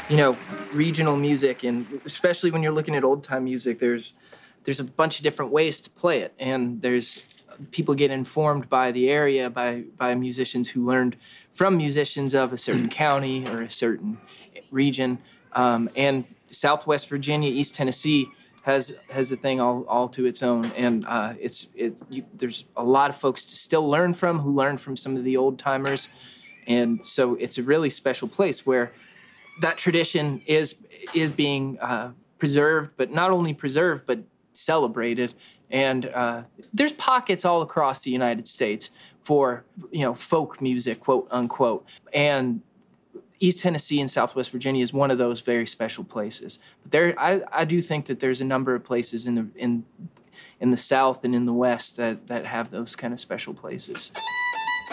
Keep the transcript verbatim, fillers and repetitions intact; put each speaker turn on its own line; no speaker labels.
you know, regional music, and especially when you're looking at old time music, there's there's a bunch of different ways to play it, and there's people get informed by the area, by by musicians who learned from musicians of a certain county or a certain region, um, and Southwest Virginia, East Tennessee has has a thing all, all to its own, and uh, it's it. You, there's a lot of folks to still learn from who learn from some of the old timers, and so it's a really special place where that tradition is is being uh, preserved, but not only preserved but celebrated. And uh, there's pockets all across the United States for you know folk music, quote unquote, and East Tennessee and Southwest Virginia is one of those very special places. But there, I, I do think that there's a number of places in the in in the South and in the West that that have those kind of special places.